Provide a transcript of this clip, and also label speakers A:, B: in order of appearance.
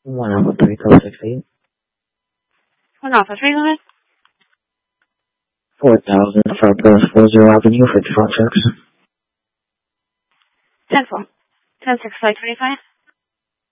A: 1 Alpha 3 code 68.
B: 1 Alpha 3, go ahead.
A: 4000 Southwest 40 Avenue, 54 checks.
B: 10-4. 10-6, 525.